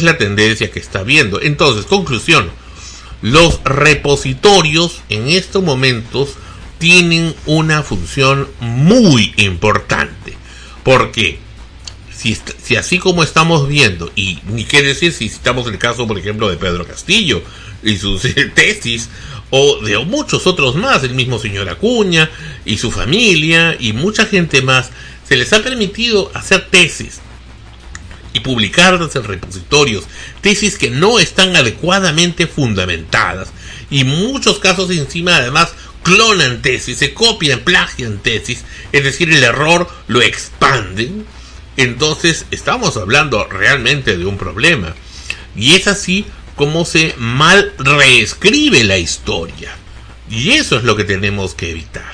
la tendencia que está habiendo. Entonces, conclusión, los repositorios en estos momentos tienen una función muy importante, porque si así como estamos viendo, y ni qué decir si citamos el caso, por ejemplo, de Pedro Castillo y sus tesis, o de muchos otros más, el mismo señor Acuña y su familia y mucha gente más, se les ha permitido hacer tesis y publicarlas en repositorios, tesis que no están adecuadamente fundamentadas, y en muchos casos encima además clonan tesis, se copian, plagian tesis, es decir, el error lo expanden. Entonces estamos hablando realmente de un problema, y es así como se mal reescribe la historia, y eso es lo que tenemos que evitar.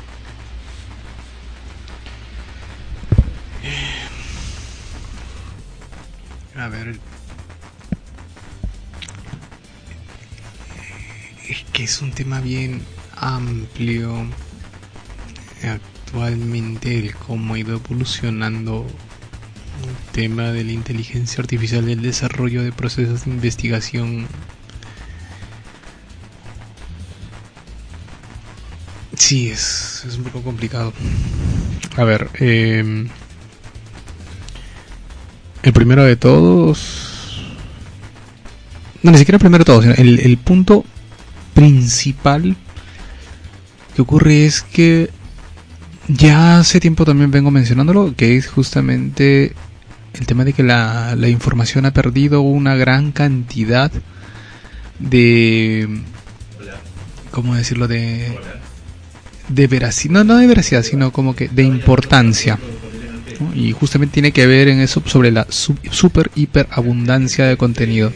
A ver, es que es un tema bien amplio actualmente, el cómo ha ido evolucionando el tema de la inteligencia artificial, del desarrollo de procesos de investigación. Sí, es un poco complicado. A ver, el primero de todos, no, ni siquiera el primero de todos, sino el punto principal que ocurre es que ya hace tiempo también vengo mencionándolo, que es justamente el tema de que la información ha perdido una gran cantidad de, ¿cómo decirlo?, de veracidad, no de veracidad, sino como que de importancia, ¿no? Y justamente tiene que ver en eso, sobre la super hiper abundancia de contenido,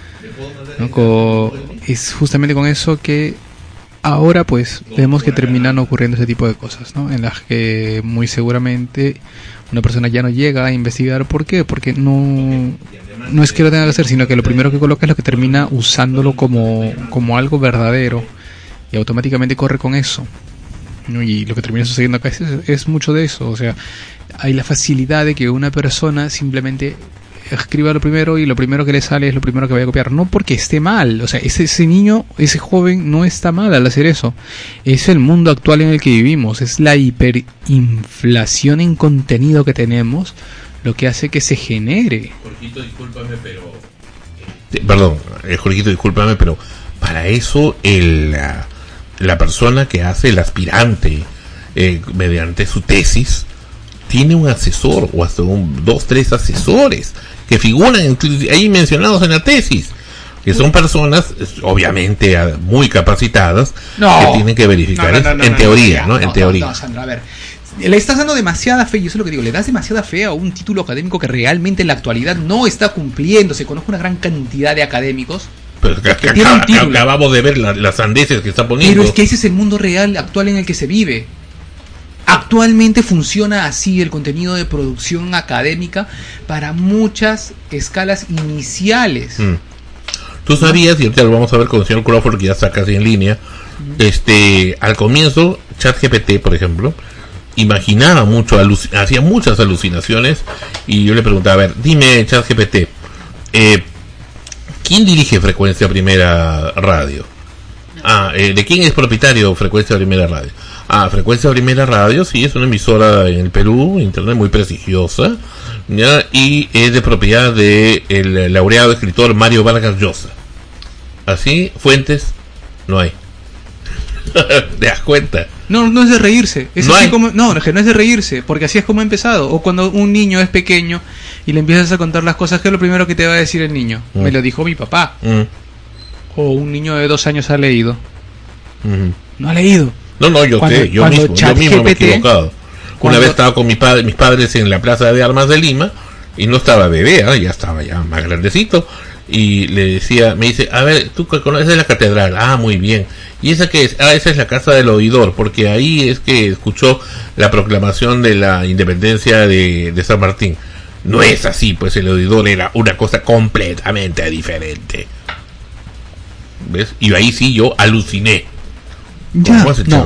¿no? Es justamente con eso que ahora pues vemos que terminan ocurriendo ese tipo de cosas, ¿no? En las que muy seguramente una persona ya no llega a investigar. ¿Por qué? Porque no es que lo tenga que hacer, sino que lo primero que coloca es lo que termina usándolo como algo verdadero, y automáticamente corre con eso, ¿no? Y lo que termina sucediendo acá es mucho de eso. O sea, hay la facilidad de que una persona simplemente escriba lo primero, y lo primero que le sale es lo primero que vaya a copiar, no porque esté mal. O sea, ese niño, ese joven no está mal al hacer eso. Es el mundo actual en el que vivimos, es la hiperinflación en contenido que tenemos lo que hace que se genere. Jorgito, discúlpame, pero perdón, Jorgito, discúlpame, pero para eso la persona que hace, el aspirante, mediante su tesis, tiene un asesor, o hasta 2, 3 asesores que figuran ahí mencionados en la tesis, que son personas obviamente muy capacitadas, que tienen que verificar en teoría, ¿no? En teoría. No, Sandra, a ver, le estás dando demasiada fe, yo sé lo que digo, le das demasiada fe a un título académico que realmente en la actualidad no está cumpliendo. Se conoce una gran cantidad de académicos pero que acabamos de ver las sandeces que está poniendo. Pero es que ese es el mundo real actual en el que se vive. Actualmente funciona así el contenido de producción académica para muchas escalas iniciales. Tú sabías, y ahorita lo vamos a ver con el señor Crawford, que ya está casi en línea, al comienzo, ChatGPT, por ejemplo, imaginaba mucho, hacía muchas alucinaciones, y yo le preguntaba, a ver, dime, ChatGPT, ¿quién dirige Frecuencia Primera Radio? ¿De quién es propietario Frecuencia Primera Radio? Frecuencia Primera Radio, sí, es una emisora en el Perú, internet muy prestigiosa, ¿ya? Y es de propiedad de el laureado escritor Mario Vargas Llosa. Así, fuentes, no hay. ¿Te das cuenta? No es de reírse. Es no así hay. es que no es de reírse, porque así es como ha empezado. O cuando un niño es pequeño y le empiezas a contar las cosas, ¿qué es lo primero que te va a decir el niño? Me lo dijo mi papá. O un niño de 2 años ha leído. No ha leído. No, yo sé, yo mismo me he equivocado. Una vez estaba con mis padres en la Plaza de Armas de Lima, y no estaba bebé, ya estaba ya más grandecito, y le decía, me dice, a ver, tú conoces la catedral, muy bien, ¿y esa qué es? Esa es la casa del oidor, porque ahí es que escuchó la proclamación de la independencia de San Martín. No es así, pues el oidor era una cosa completamente diferente. ¿Ves? Y ahí sí yo aluciné. Ya,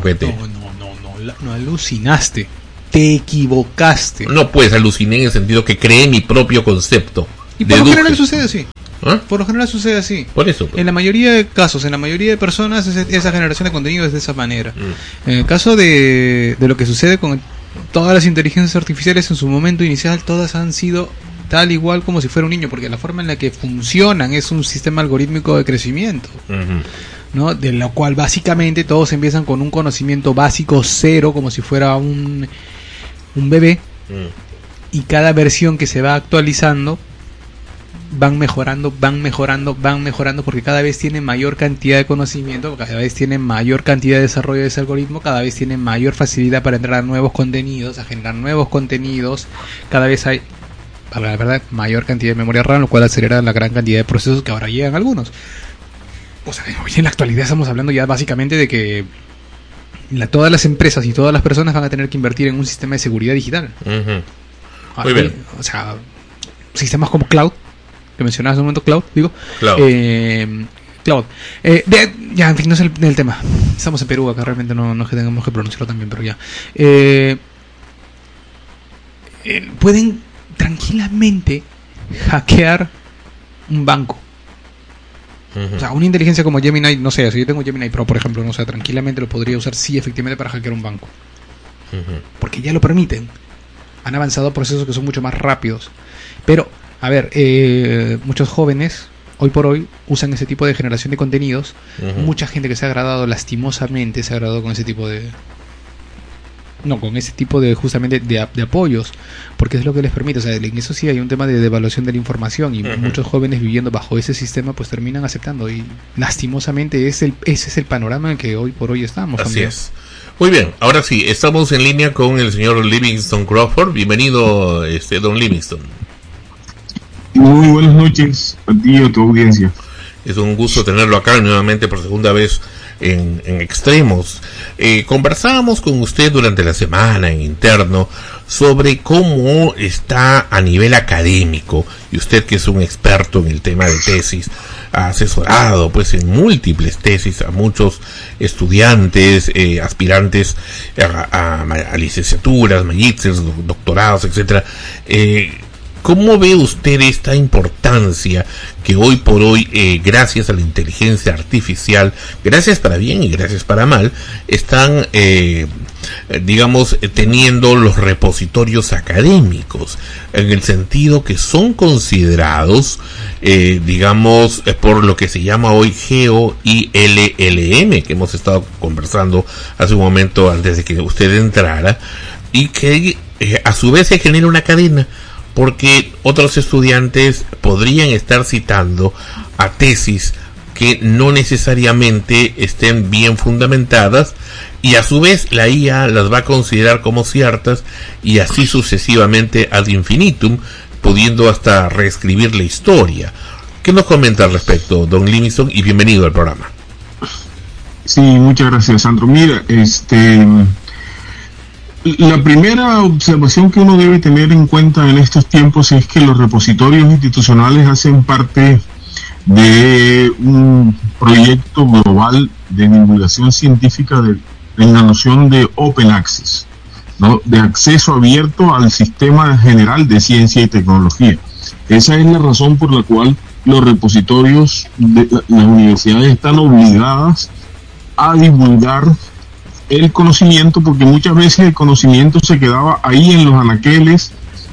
no alucinaste, te equivocaste. No, pues aluciné en el sentido que creé mi propio concepto. Y por lo deduje. general sucede así. ¿Ah? Por lo general sucede así. Por eso. Pues. En la mayoría de casos, en la mayoría de personas, esa generación de contenido es de esa manera. En el caso de lo que sucede con todas las inteligencias artificiales, en su momento inicial, todas han sido tal igual como si fuera un niño, porque la forma en la que funcionan es un sistema algorítmico de crecimiento, ¿no? De lo cual básicamente todos empiezan con un conocimiento básico cero, como si fuera un bebé, y cada versión que se va actualizando van mejorando, porque cada vez tienen mayor cantidad de conocimiento, cada vez tienen mayor cantidad de desarrollo de ese algoritmo, cada vez tienen mayor facilidad para entrar a nuevos contenidos, a generar nuevos contenidos, cada vez hay, para la verdad, mayor cantidad de memoria RAM, lo cual acelera la gran cantidad de procesos que ahora llegan algunos. O sea, hoy en la actualidad estamos hablando ya básicamente de que todas las empresas y todas las personas van a tener que invertir en un sistema de seguridad digital. Muy bien. O sea, sistemas como Cloud, que mencionabas en un momento, Cloud. Cloud. Ya, en fin, no es el tema. Estamos en Perú, acá realmente no es que tengamos que pronunciarlo también, pero ya. Pueden tranquilamente hackear un banco. O sea, una inteligencia como Gemini, no sé, si yo tengo Gemini Pro, por ejemplo, no sé, tranquilamente lo podría usar, sí, efectivamente, para hackear un banco. Porque ya lo permiten. Han avanzado procesos que son mucho más rápidos. Pero, a ver, muchos jóvenes, hoy por hoy, usan ese tipo de generación de contenidos. Mucha gente que se ha agradado, lastimosamente, se ha agradado con ese tipo de... No, con ese tipo de, justamente, de apoyos, porque es lo que les permite. O sea, en eso sí hay un tema de devaluación de la información, y muchos jóvenes viviendo bajo ese sistema pues terminan aceptando, y lastimosamente ese es el panorama en que hoy por hoy estamos. Así es. Muy bien, ahora sí, estamos en línea con el señor Livingston Crawford. Bienvenido, don Livingston. Muy buenas noches a ti y a tu audiencia. Es un gusto tenerlo acá nuevamente por segunda vez en Extremos. Conversábamos con usted durante la semana en interno sobre cómo está a nivel académico, y usted, que es un experto en el tema de tesis, ha asesorado pues en múltiples tesis a muchos estudiantes, aspirantes a licenciaturas, magísteres, doctorados, etcétera. ¿Cómo ve usted esta importancia que hoy por hoy, gracias a la inteligencia artificial, gracias para bien y gracias para mal, están, teniendo los repositorios académicos, en el sentido que son considerados, por lo que se llama hoy GeoILLM, que hemos estado conversando hace un momento antes de que usted entrara, y que a su vez se genera una cadena, porque otros estudiantes podrían estar citando a tesis que no necesariamente estén bien fundamentadas, y a su vez la IA las va a considerar como ciertas, y así sucesivamente ad infinitum, pudiendo hasta reescribir la historia. ¿Qué nos comenta al respecto, don Livingston? Y bienvenido al programa. Sí, muchas gracias, Sandro. Mira, la primera observación que uno debe tener en cuenta en estos tiempos es que los repositorios institucionales hacen parte de un proyecto global de divulgación científica en la noción de Open Access, ¿no? De acceso abierto al sistema general de ciencia y tecnología. Esa es la razón por la cual los repositorios de las universidades están obligadas a divulgar el conocimiento, porque muchas veces el conocimiento se quedaba ahí en los anaqueles,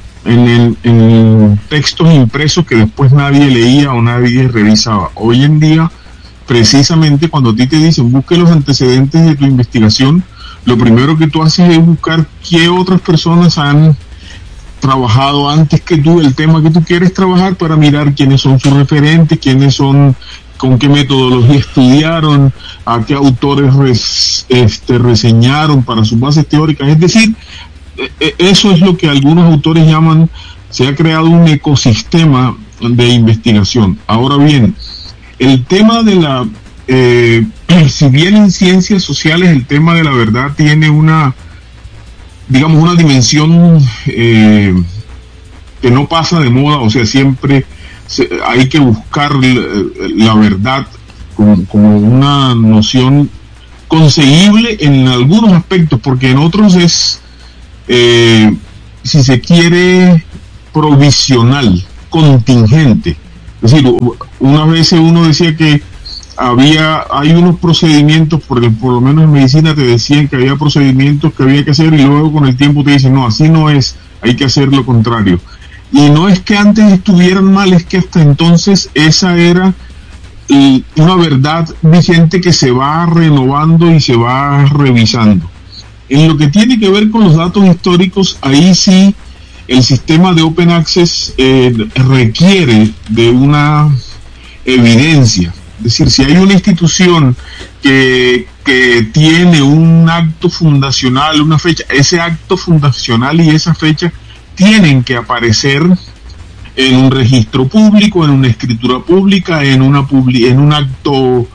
en textos impresos que después nadie leía o nadie revisaba. Hoy en día, precisamente cuando a ti te dicen busque los antecedentes de tu investigación, lo primero que tú haces es buscar qué otras personas han trabajado antes que tú el tema que tú quieres trabajar, para mirar quiénes son sus referentes, quiénes son, con qué metodología estudiaron, a qué autores reseñaron para sus bases teóricas. Es decir, eso es lo que algunos autores llaman, se ha creado un ecosistema de investigación. Ahora bien, el tema de la, si bien en ciencias sociales el tema de la verdad tiene una dimensión que no pasa de moda, o sea, siempre hay que buscar la verdad como una noción conseguible en algunos aspectos, porque en otros es, si se quiere, provisional, contingente. Es decir, unas veces uno decía que hay unos procedimientos, porque por lo menos en medicina te decían que había procedimientos que había que hacer y luego con el tiempo te dicen, no, así no es, hay que hacer lo contrario. Y no es que antes estuvieran mal, es que hasta entonces esa era una verdad vigente que se va renovando y se va revisando. En lo que tiene que ver con los datos históricos, ahí sí el sistema de Open Access requiere de una evidencia. Es decir, si hay una institución que tiene un acto fundacional, una fecha, ese acto fundacional y esa fecha tienen que aparecer en un registro público, en una escritura pública, en un acto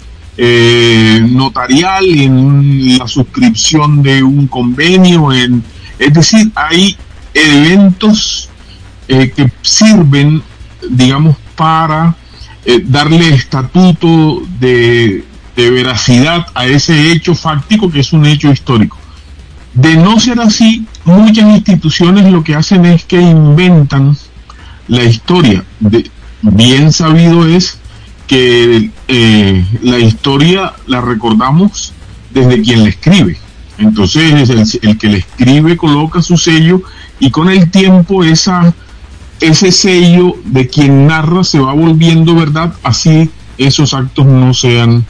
notarial, en la suscripción de un convenio, es decir, hay eventos que sirven, digamos, para darle estatuto de veracidad a ese hecho fáctico que es un hecho histórico. De no ser así, muchas instituciones lo que hacen es que inventan la historia. Bien sabido es que la historia la recordamos desde quien la escribe. Entonces el que la escribe coloca su sello y con el tiempo ese sello de quien narra se va volviendo verdad, así esos actos no sean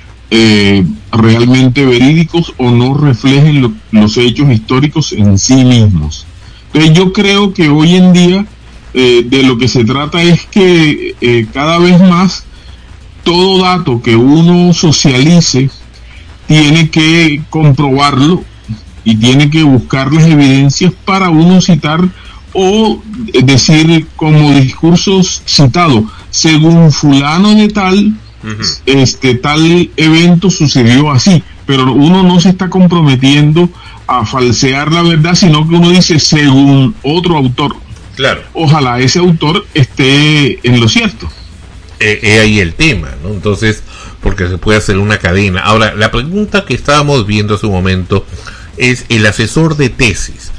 realmente verídicos o no reflejen los hechos históricos en sí mismos. Entonces yo creo que hoy en día de lo que se trata es que cada vez más todo dato que uno socialice tiene que comprobarlo y tiene que buscar las evidencias para uno citar o decir como discursos citados, según fulano de tal, tal evento sucedió así, pero uno no se está comprometiendo a falsear la verdad, sino que uno dice según otro autor. Claro. Ojalá ese autor esté en lo cierto. Ahí el tema, ¿no? Entonces, porque se puede hacer una cadena. Ahora, la pregunta que estábamos viendo hace un momento es el asesor de tesis,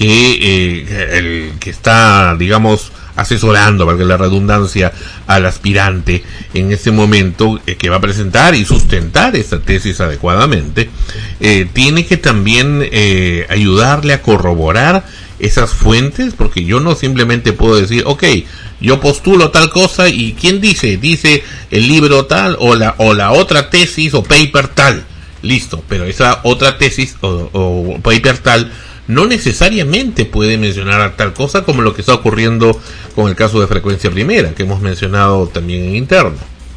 el que está, digamos, asesorando, valga la redundancia, al aspirante en este momento que va a presentar y sustentar esta tesis adecuadamente, tiene que también ayudarle a corroborar esas fuentes, porque yo no simplemente puedo decir, ok, yo postulo tal cosa y ¿quién dice? Dice el libro tal o la otra tesis o paper tal, listo, pero esa otra tesis o paper tal no necesariamente puede mencionar a tal cosa, como lo que está ocurriendo con el caso de Frecuencia Primera, que hemos mencionado también en interno.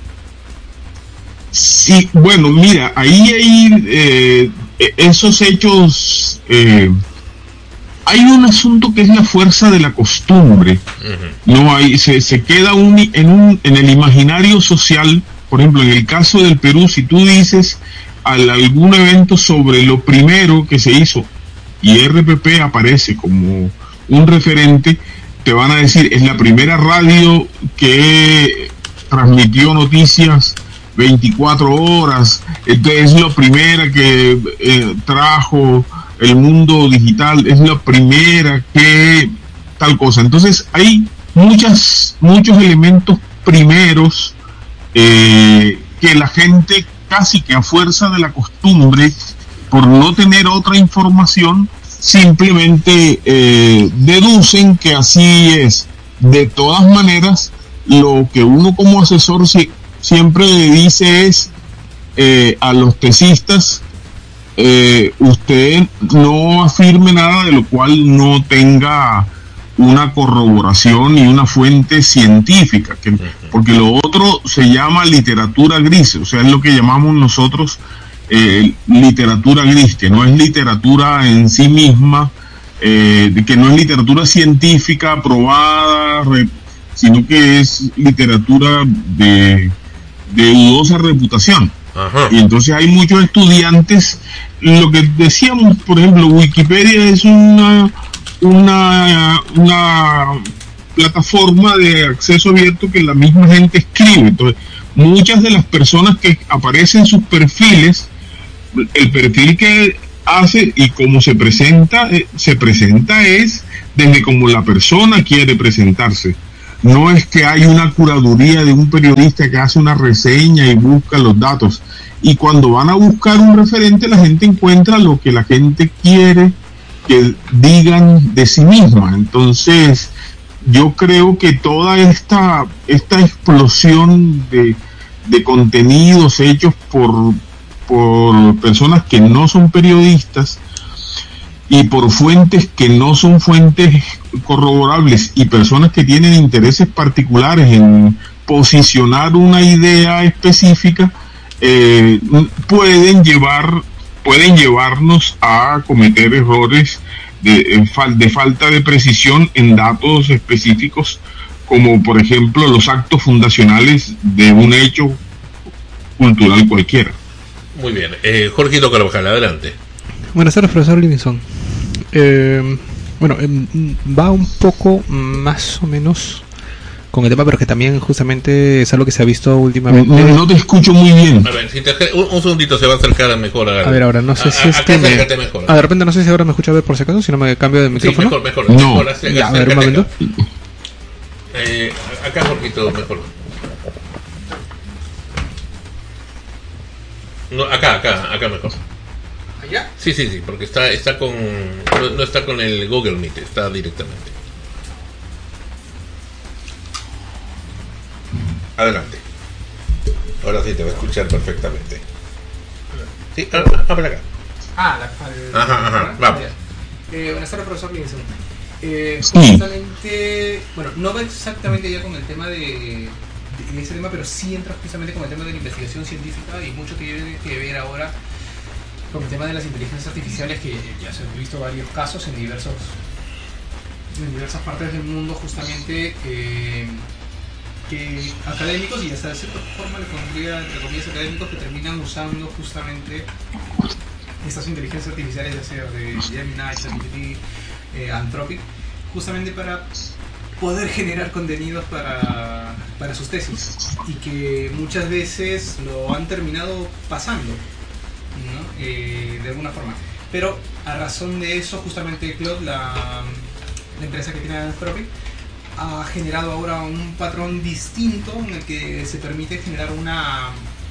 Sí, bueno, mira, ahí hay esos hechos, hay un asunto que es la fuerza de la costumbre. Uh-huh. No hay, se queda en el imaginario social. Por ejemplo, en el caso del Perú, si tú dices algún evento sobre lo primero que se hizo y RPP aparece como un referente, te van a decir, es la primera radio que transmitió noticias 24 horas, entonces es la primera que trajo el mundo digital, es la primera que tal cosa. Entonces hay muchos elementos primeros que la gente casi que a fuerza de la costumbre, por no tener otra información, simplemente deducen que así es. De todas maneras, lo que uno como asesor siempre le dice es a los tesistas, usted no afirme nada de lo cual no tenga una corroboración y una fuente científica, porque lo otro se llama literatura gris, o sea, es lo que llamamos nosotros literatura gris, que no es literatura en sí misma, que no es literatura científica aprobada, sino que es literatura de dudosa reputación. Ajá. Y entonces hay muchos estudiantes, lo que decíamos, por ejemplo, Wikipedia es una plataforma de acceso abierto que la misma gente escribe. Entonces, muchas de las personas que aparecen en sus perfiles, el perfil que hace y cómo se presenta es desde como la persona quiere presentarse. No es que hay una curaduría de un periodista que hace una reseña y busca los datos. Y cuando van a buscar un referente, la gente encuentra lo que la gente quiere que digan de sí misma. Entonces, yo creo que toda esta explosión de contenidos hechos por personas que no son periodistas y por fuentes que no son fuentes corroborables y personas que tienen intereses particulares en posicionar una idea específica, pueden llevarnos a cometer errores de falta de precisión en datos específicos, como por ejemplo los actos fundacionales de un hecho cultural cualquiera. Muy bien, Jorgito Carvajal, adelante. Buenas tardes, profesor Livingston. Va un poco más o menos con el tema, pero que también justamente es algo que se ha visto últimamente. No te escucho muy bien. A ver, si un segundito se va a acercar mejor. A ver, ahora no sé si es que mejor. De repente no sé si ahora me escucha ver por si acaso, si no me cambio de micrófono. Sí, mejor. No. Ya, a ver, un momento. Acá, Jorgito, mejor. No, acá mejor. ¿Allá? Sí, porque está con no está con el Google Meet, está directamente. Adelante. Ahora sí te va a escuchar perfectamente. Sí, habla acá. Ajá, vamos. Buenas tardes, profesor Livingston. Sí. Justamente, bueno, no va exactamente ya con el tema de ese tema, pero sí entra justamente con el tema de la investigación científica y mucho tiene que ver ahora con el tema de las inteligencias artificiales, que ya se han visto varios casos en diversas partes del mundo, justamente que académicos, y hasta de cierta forma le pondría entre comillas académicos, que terminan usando justamente estas inteligencias artificiales, ya sea de Gemini, ChatGPT, Anthropic, justamente para poder generar contenidos para sus tesis, y que muchas veces lo han terminado pasando, ¿no? De alguna forma. Pero a razón de eso, justamente Claude, la empresa que tiene Anthropic, ha generado ahora un patrón distinto en el que se permite generar una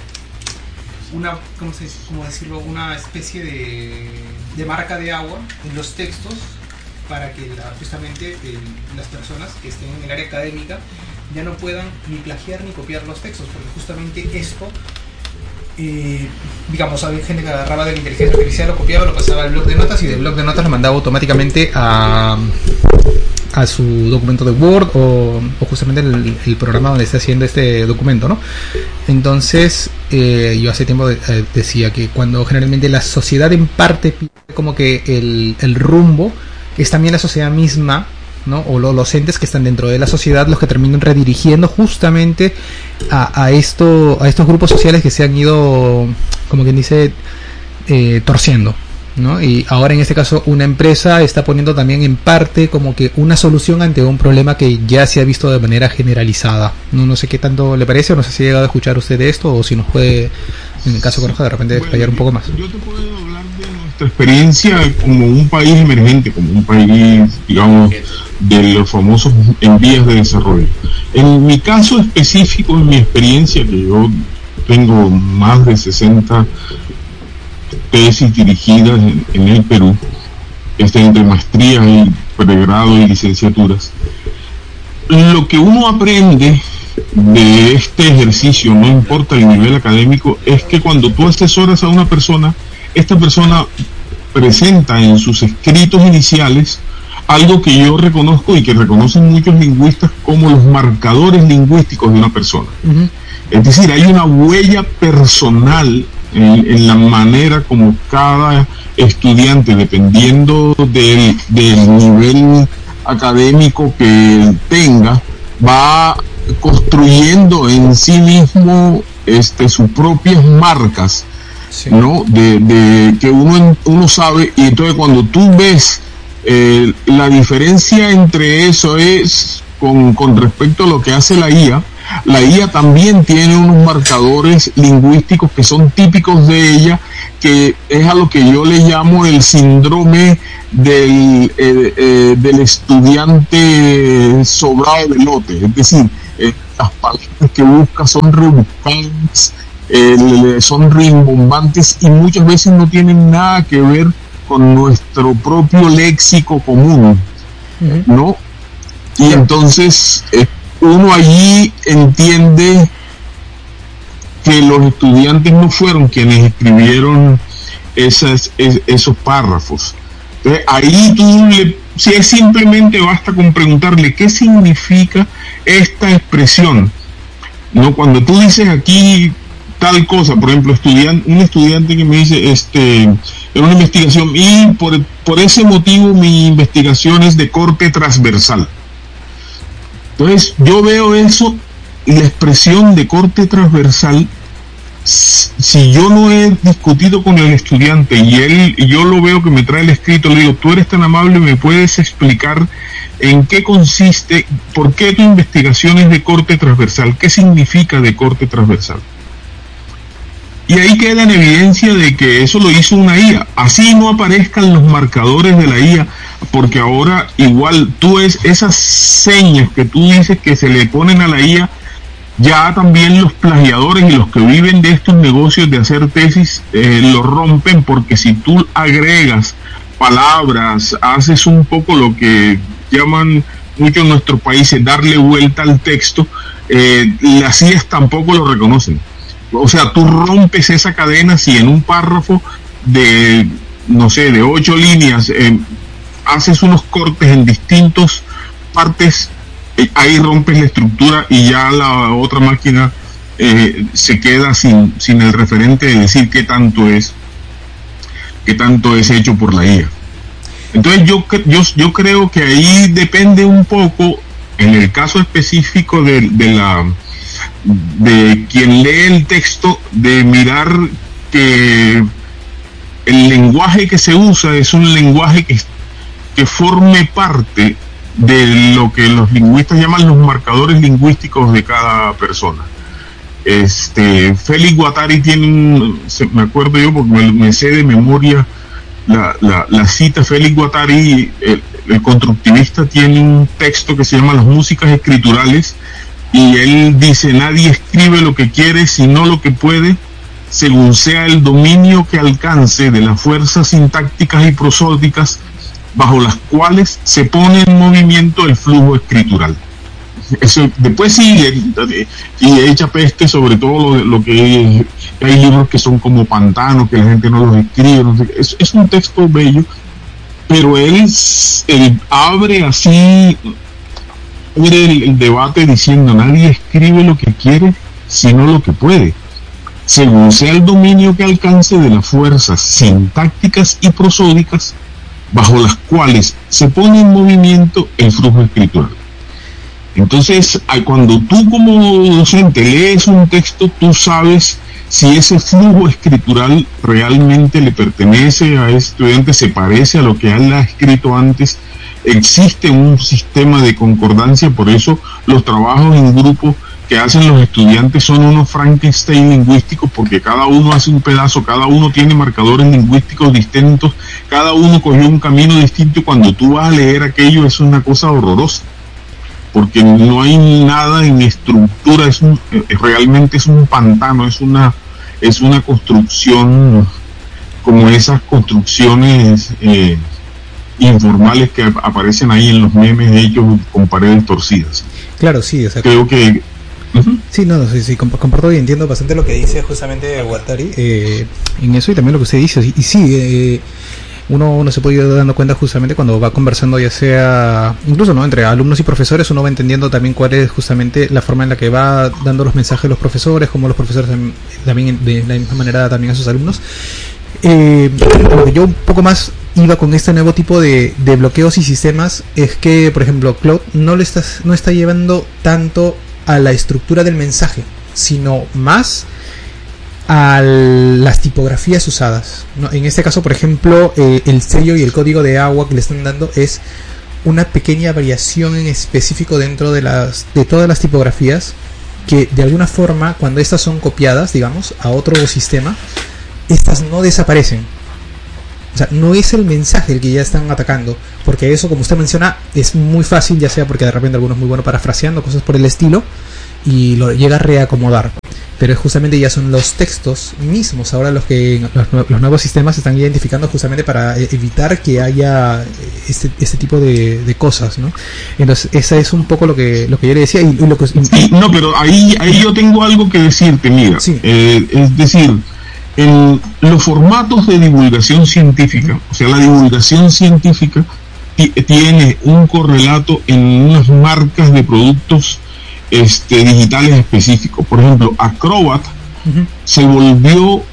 ¿cómo decirlo? Una especie de marca de agua en los textos, para que justamente las personas que estén en el área académica ya no puedan ni plagiar ni copiar los textos, porque justamente esto, digamos, había gente que agarraba de la inteligencia artificial, lo copiaba, lo pasaba al blog de notas, y del blog de notas lo mandaba automáticamente a su documento de Word o justamente el programa donde está haciendo este documento, ¿no? Entonces, yo hace tiempo decía que cuando generalmente la sociedad en parte pide como que el rumbo, es también la sociedad misma, ¿no? O los entes que están dentro de la sociedad los que terminan redirigiendo justamente a estos grupos sociales que se han ido, como quien dice, torciendo, ¿no? Y ahora en este caso una empresa está poniendo también en parte como que una solución ante un problema que ya se ha visto de manera generalizada. No sé qué tanto le parece, o no sé si ha llegado a escuchar usted de esto, o si nos puede, en el caso de Conejo, de repente explayar un poco más. Yo te puedo hablar de nuestra experiencia como un país emergente, como un país, digamos, de los famosos en vías de desarrollo. En mi caso específico, en mi experiencia, que yo tengo más de 60 tesis dirigidas en el Perú, entre maestrías y pregrado y licenciaturas, lo que uno aprende de este ejercicio, no importa el nivel académico, es que cuando tú asesoras a una persona, esta persona presenta en sus escritos iniciales algo que yo reconozco y que reconocen muchos lingüistas como los marcadores lingüísticos de una persona. Uh-huh. Es decir, hay una huella personal en la manera como cada estudiante, dependiendo del nivel académico que tenga, va construyendo en sí mismo sus propias marcas, sí, ¿no? De que uno sabe, y entonces cuando tú ves la diferencia entre eso es con respecto a lo que hace la IA, La IA también tiene unos marcadores lingüísticos que son típicos de ella, que es a lo que yo le llamo el síndrome del estudiante sobrado de lote. Es decir, las palabras que busca son rebuscadas, son rimbombantes y muchas veces no tienen nada que ver con nuestro propio léxico común, ¿no? Y entonces uno allí entiende que los estudiantes no fueron quienes escribieron esos párrafos. Entonces ahí si es simplemente basta con preguntarle qué significa esta expresión, ¿no? Cuando tú dices aquí tal cosa, por ejemplo, un estudiante que me dice en una investigación, y por ese motivo mi investigación es de corte transversal. Entonces yo veo eso y la expresión de corte transversal, si yo no he discutido con el estudiante y yo lo veo que me trae el escrito, le digo, tú eres tan amable, me puedes explicar en qué consiste, por qué tu investigación es de corte transversal, qué significa de corte transversal. Y ahí queda en evidencia de que eso lo hizo una IA. Así no aparezcan los marcadores de la IA, porque ahora igual esas señas que tú dices que se le ponen a la IA, ya también los plagiadores y los que viven de estos negocios de hacer tesis lo rompen, porque si tú agregas palabras, haces un poco lo que llaman muchos en nuestros países darle vuelta al texto, las IAs tampoco lo reconocen. O sea, tú rompes esa cadena si en un párrafo de, no sé, de 8 líneas haces unos cortes en distintas partes, ahí rompes la estructura y ya la otra máquina se queda sin el referente de decir qué tanto es hecho por la IA. Entonces yo creo que ahí depende un poco, en el caso específico de quien lee el texto, de mirar que el lenguaje que se usa es un lenguaje que forme parte de lo que los lingüistas llaman los marcadores lingüísticos de cada persona. Félix Guattari tiene me acuerdo yo porque me sé de memoria la cita. Félix Guattari, el constructivista, tiene un texto que se llama Las músicas escriturales, y él dice: nadie escribe lo que quiere, sino lo que puede, según sea el dominio que alcance de las fuerzas sintácticas y prosódicas bajo las cuales se pone en movimiento el flujo escritural. Eso después sigue y echa peste sobre todo lo que hay libros que son como pantanos, que la gente no los escribe, no sé, es un texto bello, pero él abre así el debate diciendo: nadie escribe lo que quiere, sino lo que puede, según sea el dominio que alcance de las fuerzas sintácticas y prosódicas bajo las cuales se pone en movimiento el flujo escritural. Entonces, cuando tú como docente lees un texto, tú sabes si ese flujo escritural realmente le pertenece a ese estudiante, se parece a lo que él ha escrito antes. Existe un sistema de concordancia, por eso los trabajos en grupo que hacen los estudiantes son unos Frankenstein lingüísticos, porque cada uno hace un pedazo, cada uno tiene marcadores lingüísticos distintos, cada uno cogió un camino distinto, y cuando tú vas a leer aquello es una cosa horrorosa, porque no hay nada en estructura, realmente es un pantano, es una construcción como esas construcciones informales que aparecen ahí en los memes hechos con paredes torcidas. Claro, sí, o sea, creo que sí, sí, comparto y entiendo bastante lo que dice justamente Guattari en eso, y también lo que usted dice. Y sí, uno se puede ir dando cuenta justamente cuando va conversando, ya sea incluso no entre alumnos y profesores, uno va entendiendo también cuál es justamente la forma en la que va dando los mensajes los profesores, como los profesores también de la misma manera también a sus alumnos. Lo que yo un poco más iba con este nuevo tipo de bloqueos y sistemas es que, por ejemplo, Claude no está llevando tanto a la estructura del mensaje, sino más a las tipografías usadas, ¿no? En este caso, por ejemplo, el sello y el código de agua que le están dando es una pequeña variación en específico dentro de todas las tipografías, que de alguna forma, cuando estas son copiadas, digamos, a otro sistema, estas no desaparecen. O sea, no es el mensaje el que ya están atacando, porque eso, como usted menciona, es muy fácil, ya sea porque de repente alguno es muy bueno parafraseando, cosas por el estilo, y lo llega a reacomodar. Pero justamente ya son los textos mismos ahora los que los nuevos sistemas están identificando justamente para evitar que haya este tipo de cosas, ¿no? Entonces, esa es un poco lo que yo le decía. Y lo que, sí, no, pero ahí yo tengo algo que decirte, mira. Sí. Es decir, en los formatos de divulgación científica, o sea, la divulgación científica tiene un correlato en unas marcas de productos digitales específicos. Por ejemplo, Acrobat se volvió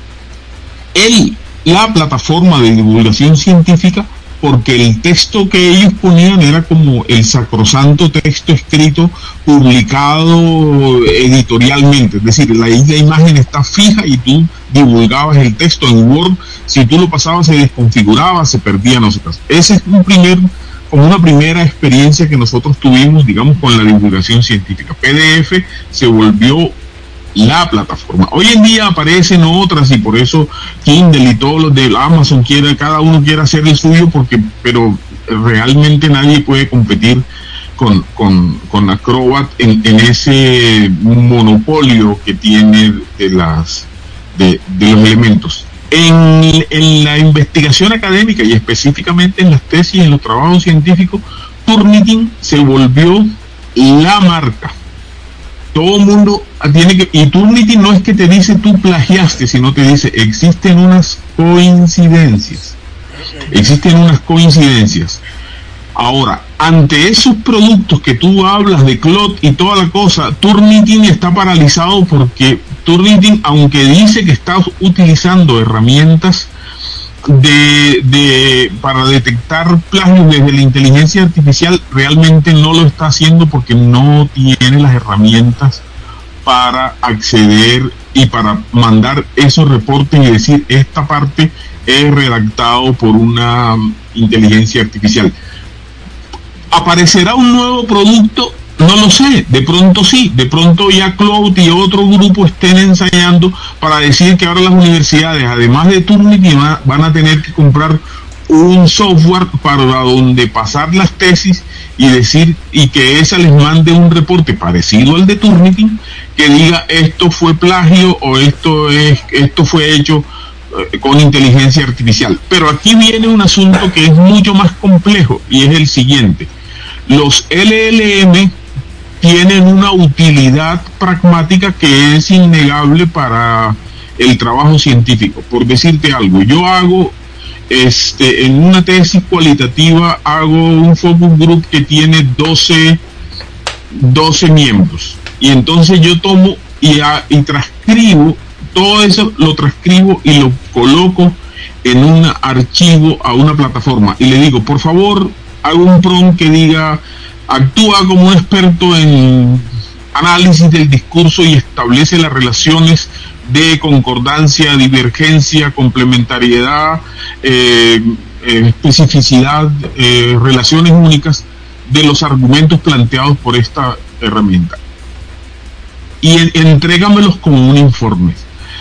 la plataforma de divulgación científica porque el texto que ellos ponían era como el sacrosanto texto escrito, publicado editorialmente. Es decir, la imagen está fija y tú divulgabas el texto en Word. Si tú lo pasabas, se desconfiguraba, se perdía, no sé qué. Ese es como una primera experiencia que nosotros tuvimos, digamos, con la divulgación científica. PDF se volvió la plataforma. Hoy en día aparecen otras, y por eso Kindle y todos los de Amazon cada uno quiere hacer el suyo, pero realmente nadie puede competir con Acrobat en ese monopolio que tiene de los elementos. En la investigación académica y específicamente en las tesis y en los trabajos científicos, Turnitin se volvió la marca. Todo el mundo tiene que... Y Turnitin no es que te dice tú plagiaste, sino te dice existen unas coincidencias. Ahora, ante esos productos que tú hablas de Clot y toda la cosa, Turnitin está paralizado porque Turnitin, aunque dice que está utilizando herramientas para detectar plagios desde la inteligencia artificial, realmente no lo está haciendo porque no tiene las herramientas para acceder y para mandar esos reportes y decir esta parte es redactado por una inteligencia artificial. ¿Aparecerá un nuevo producto? No lo sé, de pronto sí, de pronto ya Cloud y otro grupo estén ensayando para decir que ahora las universidades, además de Turnitin, van a tener que comprar un software para donde pasar las tesis y decir, y que esa les mande un reporte parecido al de Turnitin, que diga esto fue plagio o esto fue hecho con inteligencia artificial. Pero aquí viene un asunto que es mucho más complejo y es el siguiente. Los LLM tienen una utilidad pragmática que es innegable para el trabajo científico. Por decirte algo, yo hago en una tesis cualitativa, hago un focus group que tiene 12 miembros, y entonces yo tomo y transcribo todo eso, lo transcribo y lo coloco en un archivo a una plataforma y le digo, por favor, hago un prompt que diga, actúa como un experto en análisis del discurso y establece las relaciones de concordancia, divergencia, complementariedad, especificidad, relaciones únicas de los argumentos planteados por esta herramienta. Y entrégamelos como un informe.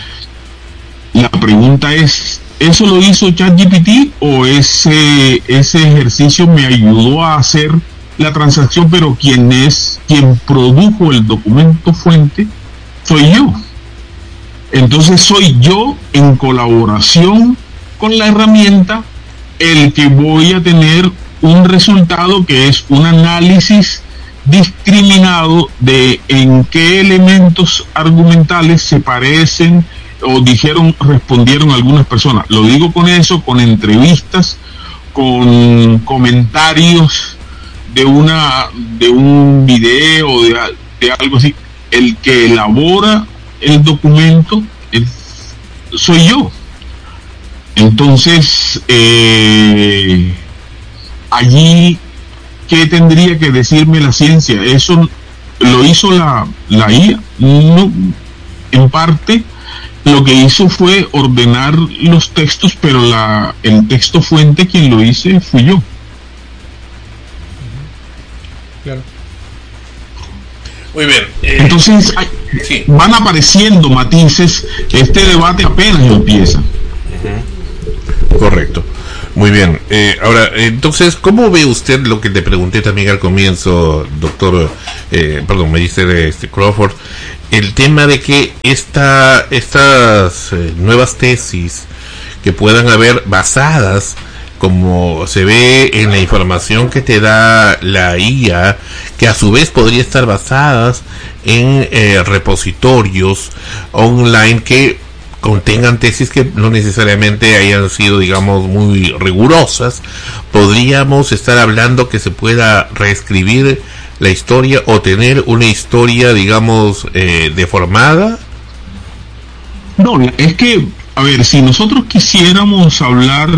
La pregunta es, ¿eso lo hizo ChatGPT o ese ejercicio me ayudó a hacer la transacción, pero quien produjo el documento fuente soy yo? Entonces soy yo, en colaboración con la herramienta, el que voy a tener un resultado que es un análisis discriminado de en qué elementos argumentales se parecen o respondieron algunas personas. Lo digo con eso, con entrevistas, con comentarios de un video, de algo así. El que elabora el documento soy yo. Entonces, allí, ¿qué tendría que decirme la ciencia? Eso lo hizo la IA. No, en parte, lo que hizo fue ordenar los textos, pero el texto fuente, quien lo hice, fui yo. Claro. Muy bien. Entonces, Sí. Van apareciendo matices, este debate apenas empieza. Correcto. Muy bien. Ahora, entonces, ¿cómo ve usted lo que le pregunté también al comienzo, doctor, magíster Crawford, el tema de que estas nuevas tesis que puedan haber basadas, como se ve en la información que te da la IA, que a su vez podría estar basadas en repositorios online que contengan tesis que no necesariamente hayan sido, digamos, muy rigurosas? ¿Podríamos estar hablando que se pueda reescribir la historia o tener una historia, digamos, deformada? No, es que, a ver, si nosotros quisiéramos hablar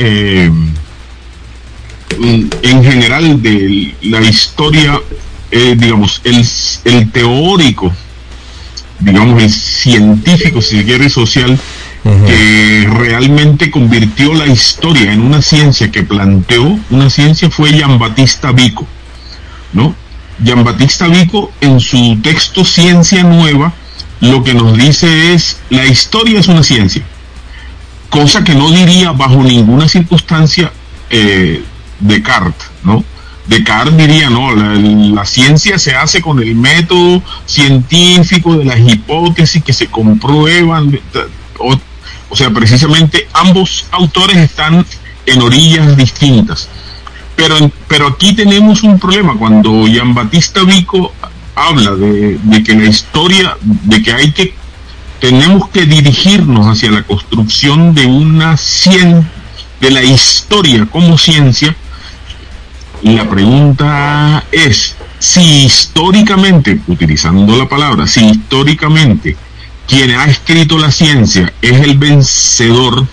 en general de la historia, digamos, el teórico, digamos, el científico, si se quiere, social, que realmente convirtió la historia en una ciencia, que planteó una ciencia, fue Giambattista Vico, ¿no? Giambattista Vico, en su texto Ciencia Nueva, lo que nos dice es: la historia es una ciencia, cosa que no diría bajo ninguna circunstancia Descartes, ¿no? Descartes diría: no, la ciencia se hace con el método científico de las hipótesis que se comprueban. O sea, precisamente ambos autores están en orillas distintas. Pero aquí tenemos un problema. Cuando Giambattista Vico habla de que la historia, de que tenemos que dirigirnos hacia la construcción de de la historia como ciencia, la pregunta es: si históricamente, utilizando la palabra, si históricamente quien ha escrito la ciencia es el vencedor,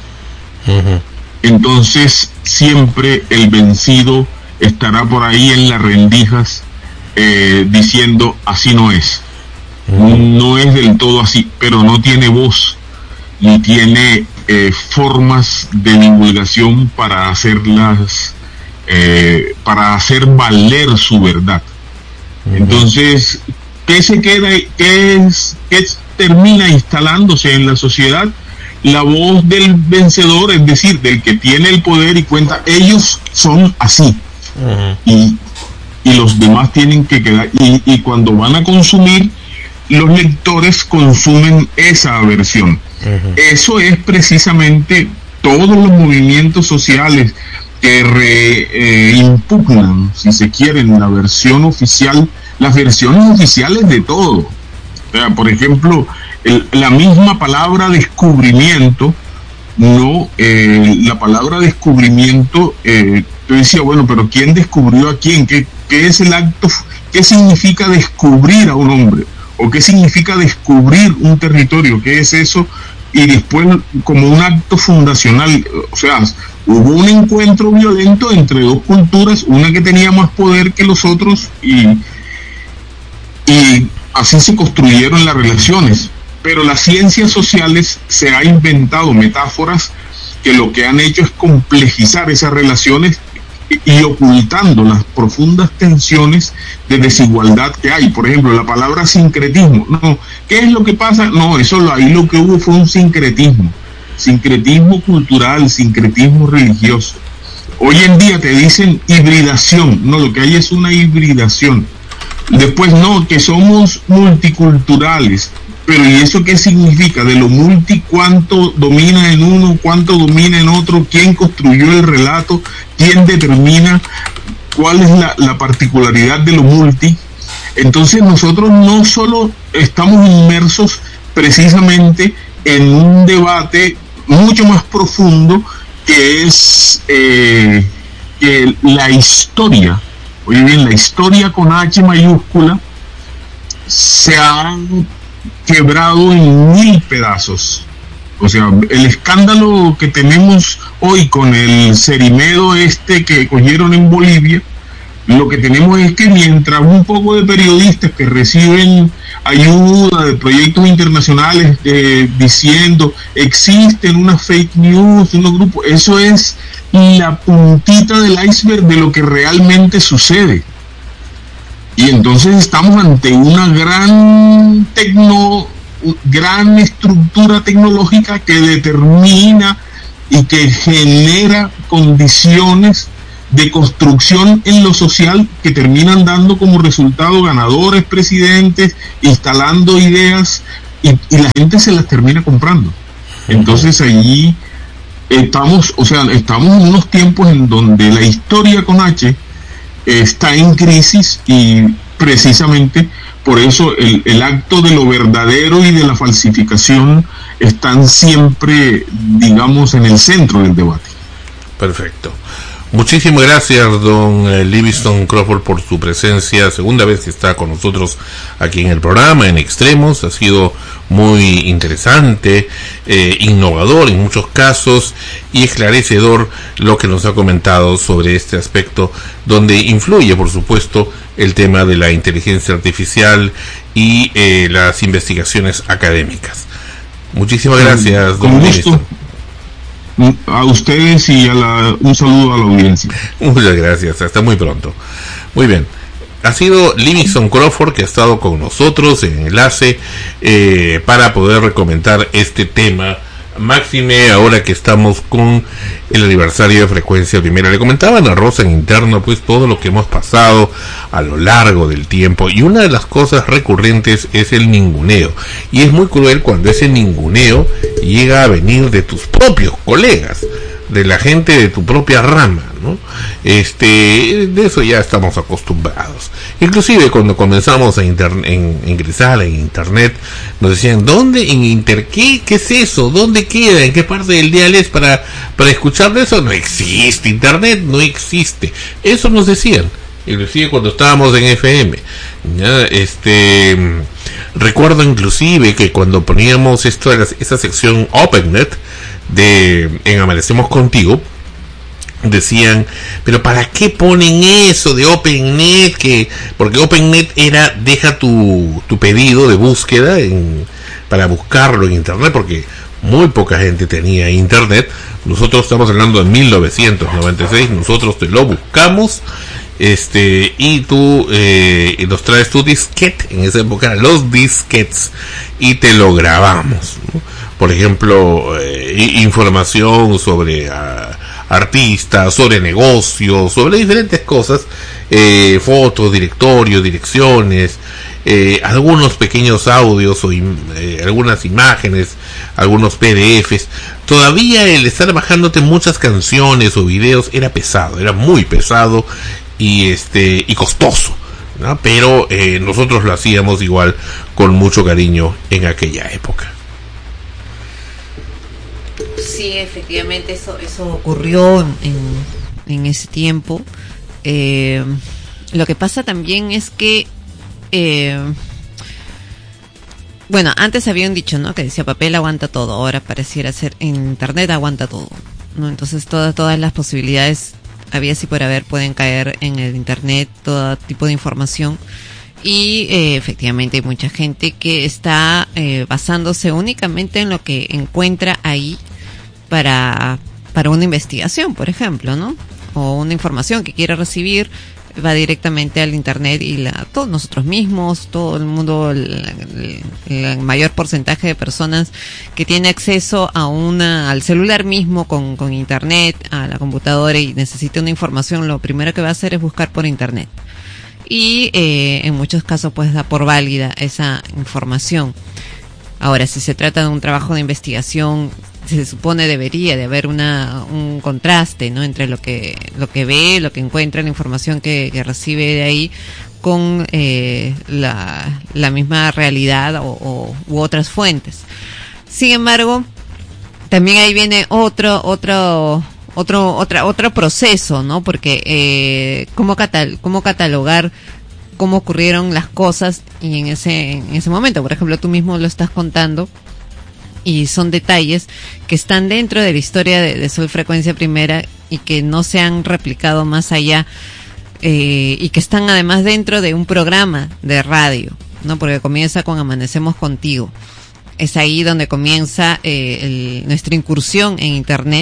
entonces siempre el vencido estará por ahí en las rendijas diciendo: así no es. No es del todo así, pero no tiene voz ni tiene formas de divulgación para hacerlas, para hacer valer su verdad. Entonces, ¿qué se queda? ¿Qué termina instalándose en la sociedad? La voz del vencedor, es decir, del que tiene el poder y cuenta: ellos son así, y los demás tienen que quedar. Y cuando van a consumir, los lectores consumen esa versión. Eso es precisamente todos los movimientos sociales que impugnan, si se quiere, la versión oficial, las versiones oficiales de todo. O sea, por ejemplo, la misma palabra descubrimiento, no, la palabra descubrimiento, yo decía, bueno, pero ¿quién descubrió a quién? ¿Qué es el acto? ¿Qué significa descubrir a un hombre? ¿O qué significa descubrir un territorio? ¿Qué es eso? Y después, como un acto fundacional, o sea, hubo un encuentro violento entre dos culturas, una que tenía más poder que los otros, y así se construyeron las relaciones. Pero las ciencias sociales se ha inventado metáforas que lo que han hecho es complejizar esas relaciones y ocultando las profundas tensiones de desigualdad que hay. Por ejemplo, la palabra sincretismo. No, ¿qué es lo que pasa? No, ahí lo que hubo fue un sincretismo cultural, sincretismo religioso. Hoy en día te dicen hibridación. No, lo que hay es una hibridación. Después, no, que somos multiculturales. Pero ¿y eso qué significa? De lo multi, ¿cuánto domina en uno? ¿Cuánto domina en otro? ¿Quién construyó el relato? ¿Quién determina cuál es la particularidad de lo multi? Entonces nosotros no solo estamos inmersos precisamente en un debate mucho más profundo, que es que la historia, oye bien, la historia con H mayúscula, se ha quebrado en 1000 pedazos. O sea, el escándalo que tenemos hoy con el Cerimedo que cogieron en Bolivia, lo que tenemos es que mientras un poco de periodistas que reciben ayuda de proyectos internacionales diciendo existen unas fake news, unos grupos, eso es la puntita del iceberg de lo que realmente sucede. Y entonces estamos ante una gran estructura tecnológica que determina y que genera condiciones de construcción en lo social que terminan dando como resultado ganadores, presidentes, instalando ideas y la gente se las termina comprando. Entonces allí estamos en unos tiempos en donde la historia con H está en crisis, y precisamente por eso el acto de lo verdadero y de la falsificación están siempre, digamos, en el centro del debate. Perfecto. Muchísimas gracias, don Livingston Crawford, por su presencia. Segunda vez que está con nosotros aquí en el programa, en Extremos. Ha sido muy interesante, innovador en muchos casos y esclarecedor lo que nos ha comentado sobre este aspecto, donde influye, por supuesto, el tema de la inteligencia artificial y las investigaciones académicas. Muchísimas gracias, don Livingston. A ustedes y un saludo a la audiencia. Muchas gracias, hasta muy pronto. Muy bien, ha sido Livingston Crawford que ha estado con nosotros en enlace para poder comentar este tema, máxime ahora que estamos con el aniversario de Frecuencia Primera. Le comentaban a Rosa en interno pues todo lo que hemos pasado a lo largo del tiempo, y una de las cosas recurrentes es el ninguneo, y es muy cruel cuando ese ninguneo llega a venir de tus propios colegas, de la gente de tu propia rama, ¿no? De eso ya estamos acostumbrados. Inclusive cuando comenzamos a ingresar en internet, nos decían, ¿dónde? ¿En qué es eso? ¿Dónde queda? ¿En qué parte del dial es para escuchar de eso? No existe internet, no existe. Eso nos decían, inclusive cuando estábamos en FM. ¿Ya? Recuerdo inclusive que cuando poníamos esa sección OpenNet en Amanecemos Contigo, decían, pero ¿para qué ponen eso de OpenNet? Porque OpenNet era, deja tu pedido de búsqueda para buscarlo en internet, porque muy poca gente tenía internet. Nosotros estamos hablando de 1996, nosotros te lo buscamos, y tú nos traes tu disquete. En esa época eran los disquetes y te lo grabamos, ¿no? Por ejemplo, información sobre artistas, sobre negocios, sobre diferentes cosas, fotos, directorios, direcciones, algunos pequeños audios o algunas imágenes, algunos PDFs. Todavía el estar bajándote muchas canciones o videos era pesado, era muy pesado y costoso, ¿no? Pero nosotros lo hacíamos igual con mucho cariño en aquella época. Sí, efectivamente eso ocurrió en ese tiempo. Lo que pasa también es que bueno, antes había un dicho, ¿no?, que decía papel aguanta todo. Ahora pareciera ser internet aguanta todo, ¿no? Entonces todas las posibilidades habidas y por haber pueden caer en el internet, todo tipo de información. Y efectivamente hay mucha gente que está basándose únicamente en lo que encuentra ahí para una investigación, por ejemplo, ¿no? O una información que quiere recibir, va directamente al internet y todos nosotros mismos, todo el mundo, el mayor porcentaje de personas que tiene acceso al celular mismo con internet, a la computadora y necesita una información, lo primero que va a hacer es buscar por internet. Y en muchos casos pues da por válida esa información. Ahora, si se trata de un trabajo de investigación, se supone debería de haber un contraste, ¿no?, entre lo que ve, lo que encuentra, la información que recibe de ahí con la misma realidad u otras fuentes. Sin embargo, también ahí viene otro proceso, ¿no? Porque cómo catalogar cómo ocurrieron las cosas y en ese momento. Por ejemplo, tú mismo lo estás contando y son detalles que están dentro de la historia de Sol Frecuencia Primera y que no se han replicado más allá, y que están además dentro de un programa de radio, ¿no? Porque comienza con Amanecemos Contigo. Es ahí donde comienza nuestra incursión en internet